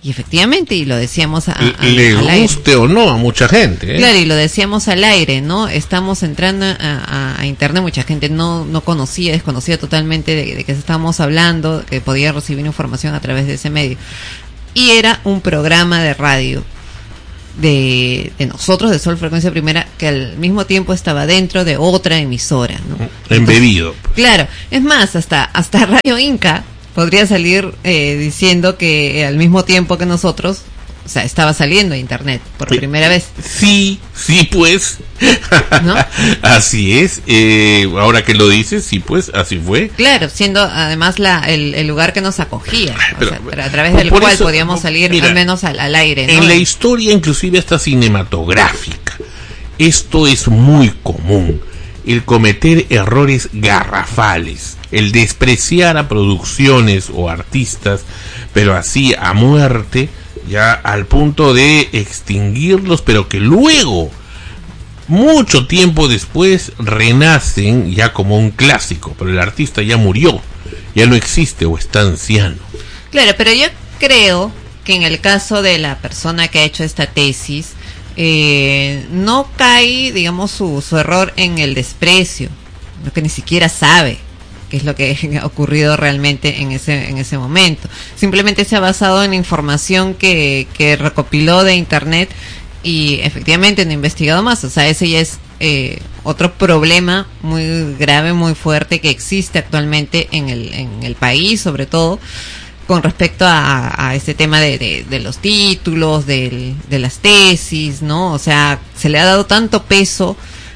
Y efectivamente, y lo decíamos le al guste aire. o no a mucha gente, ¿eh? Claro, y lo decíamos al aire, ¿no? Estamos entrando a internet, mucha gente no desconocía totalmente de que estábamos hablando, que podía recibir información a través de ese medio. Y era un programa de radio de nosotros, de Sol Frecuencia Primera, que al mismo tiempo estaba dentro de otra emisora, ¿no? Embebido. Claro, es más, hasta Radio Inca podría salir diciendo que al mismo tiempo que nosotros, o sea, estaba saliendo a internet por primera vez. Sí, pues. ¿No? Así es. Ahora que lo dices, sí, pues, así fue. Claro, siendo además el lugar que nos acogía, Pero a través del cual eso, podíamos salir, mira, al menos al aire, ¿no? En la historia, inclusive hasta cinematográfica, esto es muy común. El cometer errores garrafales, el despreciar a producciones o artistas, pero así a muerte, ya al punto de extinguirlos, pero que luego, mucho tiempo después, renacen ya como un clásico, pero el artista ya murió, ya no existe o está anciano. Claro, pero yo creo que en el caso de la persona que ha hecho esta tesis, no cae, digamos, su error en el desprecio, lo que ni siquiera sabe qué es lo que ha ocurrido realmente en ese momento. Simplemente se ha basado en la información que recopiló de internet y efectivamente no ha investigado más. O sea, ese ya es otro problema muy grave, muy fuerte que existe actualmente en el país, sobre todo con respecto a este tema de los títulos, de las tesis, ¿no? O sea, se le ha dado tanto peso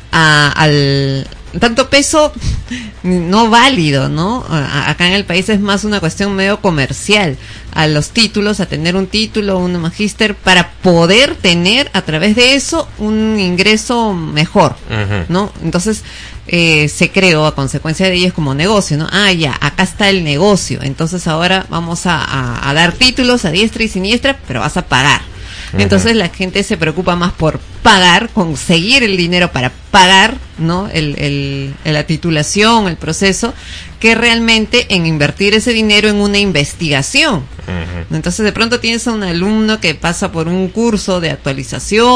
tanto peso no válido, ¿no? Acá en el país es más una cuestión medio comercial, a los títulos, a tener un título, un magíster, para poder tener a través de eso un ingreso mejor, ¿no? Entonces, se creó a consecuencia de ellos como negocio, ¿no? Ya, acá está el negocio, entonces ahora vamos a dar títulos a diestra y siniestra, pero vas a pagar. Entonces la gente se preocupa más por pagar, conseguir el dinero para pagar, ¿no? La titulación, el proceso, que realmente en invertir ese dinero en una investigación. Entonces de pronto tienes a un alumno que pasa por un curso de actualización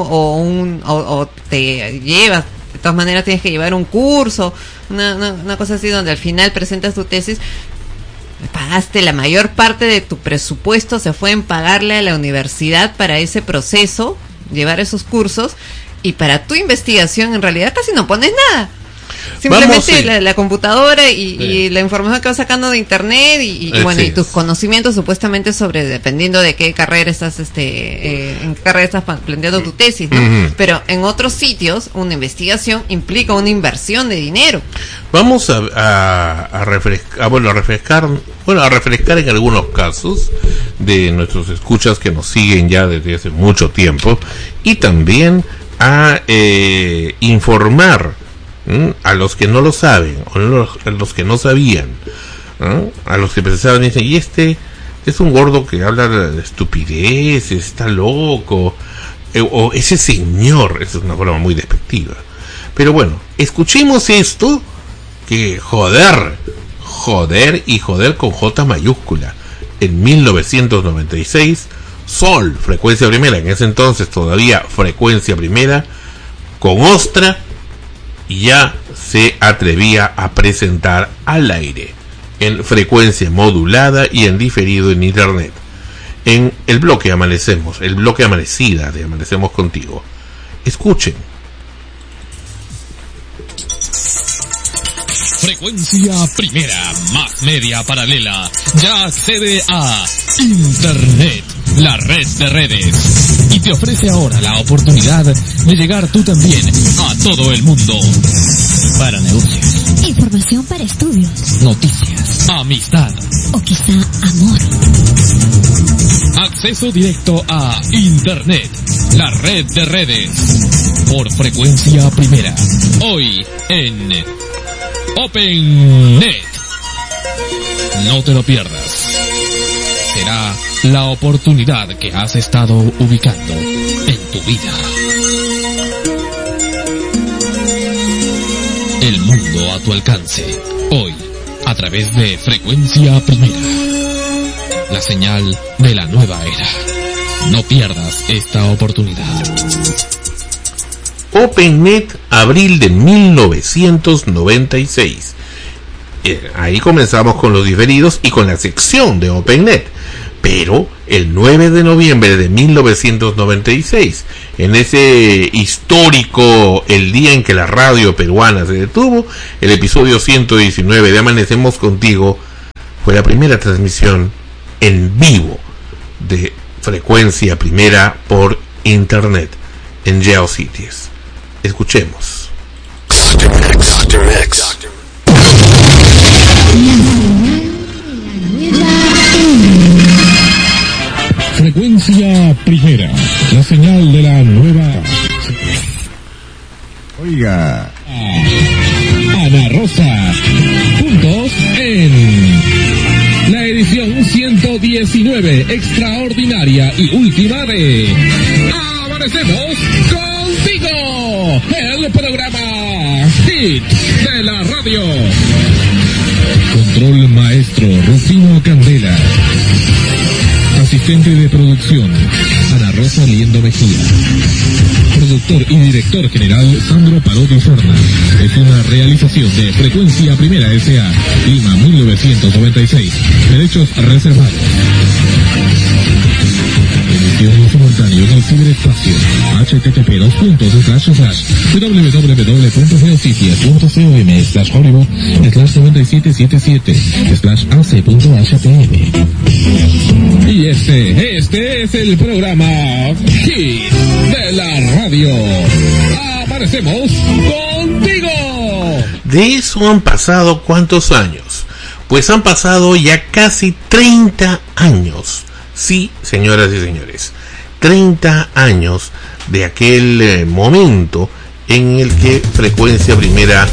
o te llevas, de todas maneras tienes que llevar un curso, una cosa así donde al final presentas tu tesis. Pagaste la mayor parte de tu presupuesto, se fue en pagarle a la universidad para ese proceso, llevar esos cursos, y para tu investigación en realidad casi no pones nada. Simplemente la computadora y la información que vas sacando de internet y bueno, y tus conocimientos supuestamente sobre, dependiendo de qué carrera estás en qué carrera estás planteando tu tesis, ¿no? Pero en otros sitios una investigación implica una inversión de dinero. Vamos a refrescar en algunos casos de nuestros escuchas que nos siguen ya desde hace mucho tiempo, y también a informar a los que no lo saben, o a los que no sabían, ¿no? A los que pensaban, dicen, y este es un gordo que habla de estupidez, está loco, o ese señor, esa es una forma muy despectiva. Pero bueno, escuchemos esto, que joder con J mayúscula. En 1996, Sol, Frecuencia Primera, en ese entonces todavía Frecuencia Primera, con Ostra, ya se atrevía a presentar al aire, en frecuencia modulada y en diferido en internet, en el bloque Amanecemos, el bloque Amanecida de Amanecemos Contigo. Escuchen. Frecuencia Primera, más media paralela, ya accede a Internet, la red de redes, y te ofrece ahora la oportunidad de llegar tú también a todo el mundo. Para negocios, información para estudios, noticias, amistad o quizá amor. Acceso directo a Internet, la red de redes, por Frecuencia Primera, hoy en OpenNet. No te lo pierdas. Será la oportunidad que has estado ubicando en tu vida. El mundo a tu alcance, hoy, a través de Frecuencia Primera. la señal de la nueva era. No pierdas esta oportunidad. OpenNet, abril de 1996. Ahí comenzamos con los diferidos y con la sección de OpenNet. Pero el 9 de noviembre de 1996, en ese histórico, el día en que la radio peruana se detuvo, el episodio 119 de Amanecemos Contigo fue la primera transmisión en vivo de Frecuencia Primera por Internet en GeoCities. Escuchemos. Dr. Mix. Frecuencia Primera, la señal de la nueva. Oiga. Ana Rosa. Juntos en la edición 119, extraordinaria y última de Amanecemos Contigo, el programa hit de la radio. Control maestro Rufino Candela. Asistente de producción, Ana Rosa Liendo Mejía. Productor y director general, Sandro Parodi Serna. Es una realización de Frecuencia Primera S.A. Lima 1996. Derechos reservados. Emisión simultánea en el ciberespacio. http://www.geocities.co.m/Hollywood/Hollywood/9777/ac.htm. Y este es el programa hit de la radio. Aparecemos contigo. De eso han pasado ¿cuántos años? Pues han pasado ya casi 30 años. Sí, señoras y señores, 30 años de aquel momento en el que Frecuencia Primera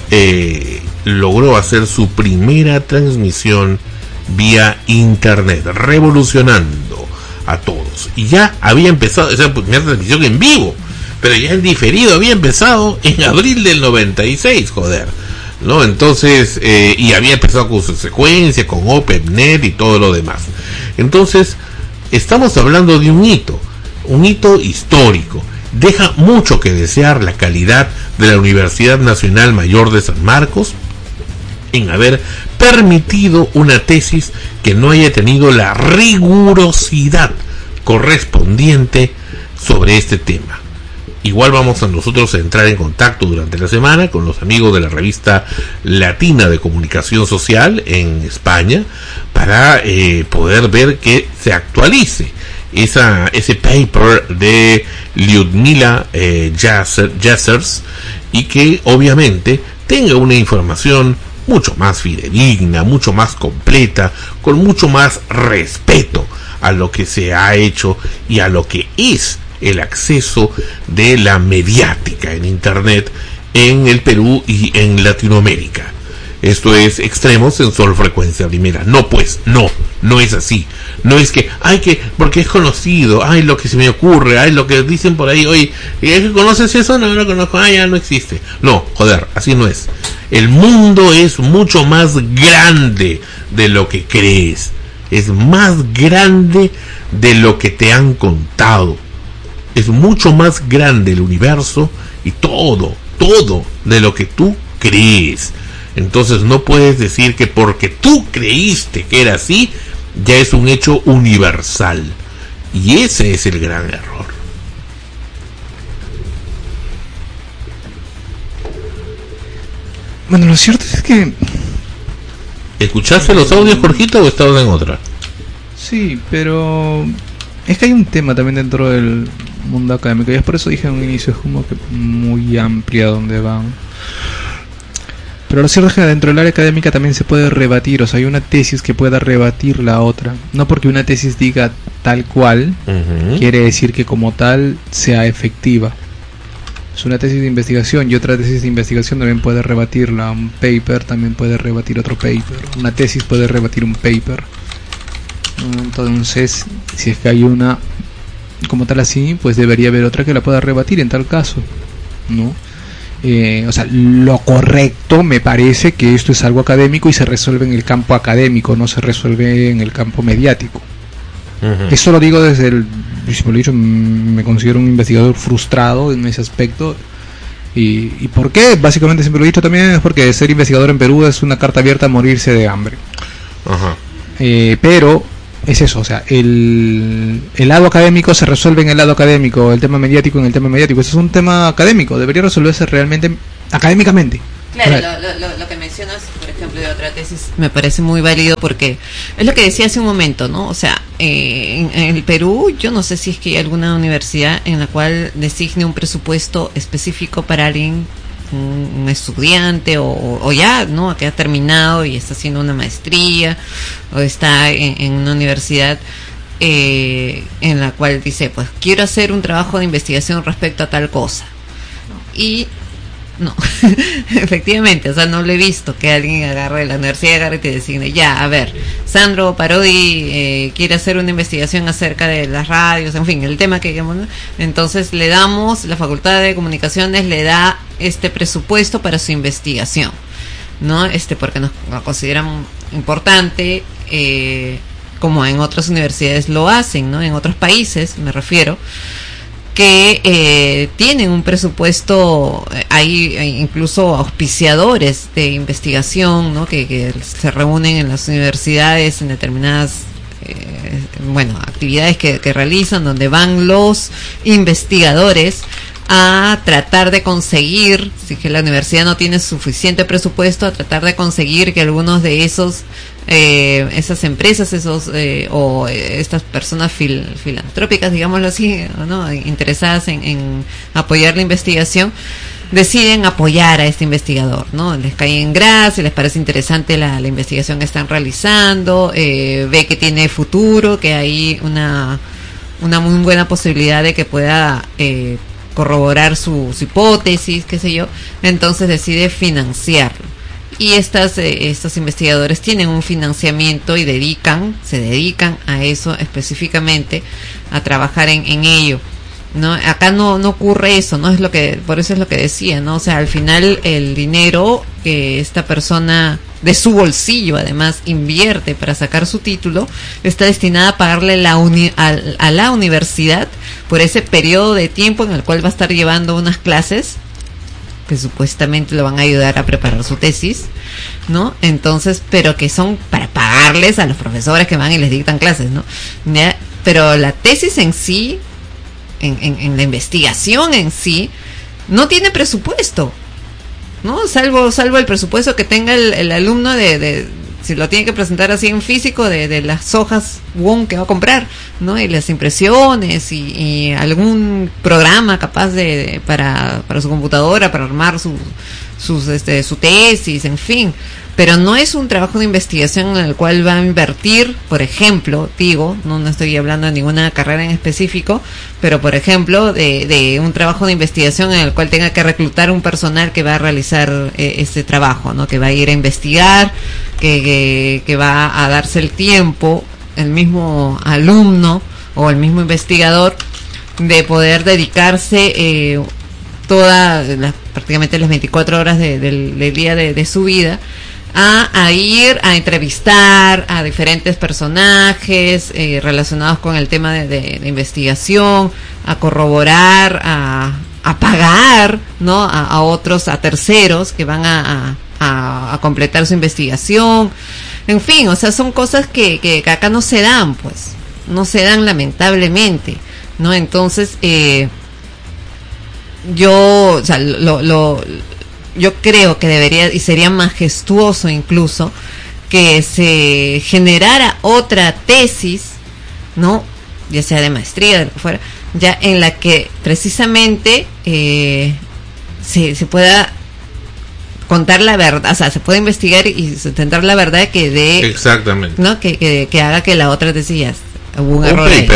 logró hacer su primera transmisión vía internet, revolucionando a todos. Y ya había empezado esa primera transmisión en vivo, pero ya en diferido había empezado en abril del 96, joder, ¿no? Entonces, y había empezado con su secuencia, con OpenNet y todo lo demás. Entonces, estamos hablando de un hito histórico. Deja mucho que desear la calidad de la Universidad Nacional Mayor de San Marcos en haber permitido una tesis que no haya tenido la rigurosidad correspondiente sobre este tema. Igual vamos a nosotros a entrar en contacto durante la semana con los amigos de la revista Latina de Comunicación Social en España para poder ver que se actualice ese paper de Lyudmila Jassers y que obviamente tenga una información mucho más fidedigna, mucho más completa, con mucho más respeto a lo que se ha hecho y a lo que es el acceso de la mediática en Internet en el Perú y en Latinoamérica. Esto es Extremos en Sol Frecuencia Primera. No, pues, no es así. No es que, porque es conocido, lo que se me ocurre, lo que dicen por ahí, oye, ¿conoces eso? No lo conozco, ya no existe. No, joder, así no es. El mundo es mucho más grande de lo que crees. Es más grande de lo que te han contado. Es mucho más grande el universo y todo de lo que tú crees. Entonces no puedes decir que porque tú creíste que era así, ya es un hecho universal. Y ese es el gran error. Bueno, lo cierto es que... ¿Escuchaste los audios, Jorgito, o estabas en otra? Sí, pero... es que hay un tema también dentro del mundo académico, y es por eso dije en un inicio, es como que muy amplia donde van. Pero lo cierto es que dentro del área académica también se puede rebatir, o sea, hay una tesis que pueda rebatir la otra. No porque una tesis diga tal cual, quiere decir que como tal sea efectiva. Es una tesis de investigación y otra tesis de investigación también puede rebatirla. Un paper también puede rebatir otro paper. Una tesis puede rebatir un paper. Entonces, si es que hay una como tal así, pues debería haber otra que la pueda rebatir en tal caso, ¿no? O sea, lo correcto me parece que esto es algo académico y se resuelve en el campo académico, no se resuelve en el campo mediático. Eso lo digo desde el, como lo he dicho, me considero un investigador frustrado en ese aspecto. ¿Y por qué? Básicamente siempre lo he dicho también, es porque ser investigador en Perú es una carta abierta a morirse de hambre. Pero es eso, o sea, el lado académico se resuelve en el lado académico, el tema mediático en el tema mediático. Eso es un tema académico, debería resolverse realmente académicamente. Claro, lo que mencionas, por ejemplo, de otra tesis me parece muy válido porque es lo que decía hace un momento, ¿no? O sea, en el Perú yo no sé si es que hay alguna universidad en la cual designe un presupuesto específico para alguien, un estudiante o ya, ¿no? Que ha terminado y está haciendo una maestría o está en una universidad en la cual dice, pues quiero hacer un trabajo de investigación respecto a tal cosa. Y no, efectivamente, o sea, no lo he visto que alguien agarre la universidad, agarre y te designe, ya, a ver, Sandro Parodi quiere hacer una investigación acerca de las radios, en fin, el tema que queremos, entonces le damos, la Facultad de Comunicaciones le da este presupuesto para su investigación, ¿no? Porque nos consideran importante, como en otras universidades lo hacen, ¿no? En otros países, me refiero, que tienen un presupuesto, hay incluso auspiciadores de investigación, ¿no? que se reúnen en las universidades en determinadas actividades que realizan, donde van los investigadores a tratar de conseguir, si que la universidad no tiene suficiente presupuesto, a tratar de conseguir que algunos de esos esas empresas, o estas personas filantrópicas, digámoslo así, ¿no? Interesadas en apoyar la investigación, deciden apoyar a este investigador, ¿no? Les cae en gracia, les parece interesante la investigación que están realizando, ve que tiene futuro, que hay una muy buena posibilidad de que pueda corroborar su hipótesis, qué sé yo, entonces decide financiarlo. Y estos investigadores tienen un financiamiento y se dedican a eso específicamente, a trabajar en ello, ¿no? Acá no ocurre eso, ¿no? Por eso es lo que decía, ¿no? O sea, al final el dinero que esta persona de su bolsillo además invierte para sacar su título está destinada a pagarle a la universidad por ese periodo de tiempo en el cual va a estar llevando unas clases que supuestamente lo van a ayudar a preparar su tesis, ¿no? Entonces, pero que son para pagarles a los profesores que van y les dictan clases, ¿no? ¿Ya? Pero la tesis en sí, en la investigación en sí, no tiene presupuesto, ¿no? Salvo el presupuesto que tenga el alumno de si lo tiene que presentar así en físico, de las hojas Wong que va a comprar, ¿no? Y las impresiones y algún programa capaz para su computadora, para armar su tesis, en fin. Pero no es un trabajo de investigación en el cual va a invertir, por ejemplo, no estoy hablando de ninguna carrera en específico, pero por ejemplo de un trabajo de investigación en el cual tenga que reclutar un personal que va a realizar este trabajo, ¿no? Que va a ir a investigar, que va a darse el tiempo, el mismo alumno o el mismo investigador, de poder dedicarse prácticamente las 24 horas del día de su vida a ir a entrevistar a diferentes personajes relacionados con el tema de investigación, a corroborar, a pagar, ¿no? a otros, a terceros que van a completar su investigación, en fin, o sea, son cosas que acá no se dan, pues, no se dan lamentablemente, ¿no? Entonces, yo creo que debería, y sería majestuoso incluso, que se generara otra tesis, ¿no? Ya sea de maestría, de lo que fuera, ya en la que precisamente se pueda contar la verdad, o sea, se puede investigar y intentar la verdad que dé, exactamente, ¿no? Que haga que la otra tesis ya hubo un error ahí.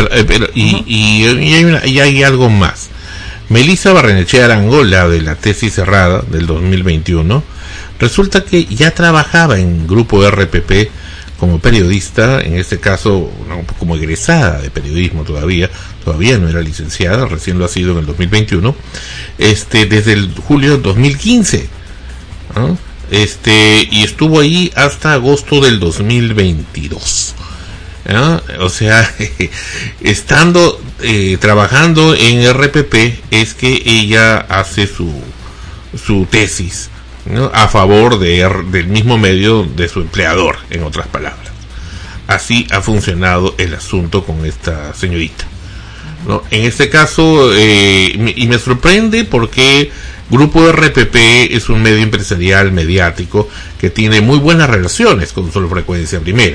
Y hay algo más. Melissa Barrenechea Arangola, de la tesis cerrada del 2021, resulta que ya trabajaba en Grupo RPP como periodista, en este caso no, como egresada de periodismo todavía no era licenciada, recién lo ha sido en el 2021, desde el julio de 2015, ¿no? Y estuvo ahí hasta agosto del 2022, ¿no? O sea, estando trabajando en RPP es que ella hace su tesis, ¿no? A favor del mismo medio de su empleador, en otras palabras. Así ha funcionado el asunto con esta señorita, ¿no? En este caso, y me sorprende porque Grupo RPP es un medio empresarial mediático que tiene muy buenas relaciones con Solo Frecuencia Primera.